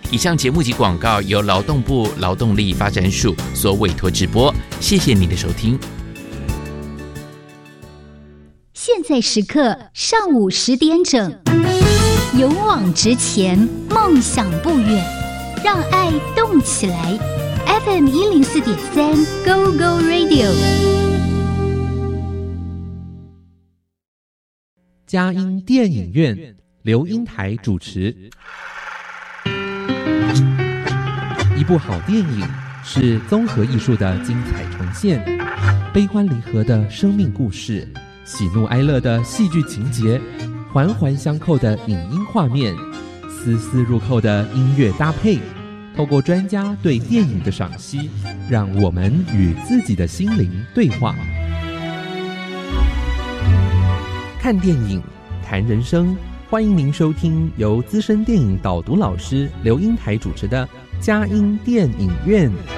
以上节目及广告由劳动部劳动力发展署所委托直播，谢谢您的收听。 现在时刻上午10点整，勇往直前，梦想不远，让爱动起来。FM 104.3 Go Go Radio。 佳音电影院，刘英台主持。一部好电影是综合艺术的精彩重现，悲欢离合的生命故事，喜怒哀乐的戏剧情节，环环相扣的影音画面，丝丝入扣的音乐搭配，透过专家对电影的赏析，让我们与自己的心灵对话。看电影，谈人生，欢迎您收听由资深电影导读老师刘英台主持的佳音电影院。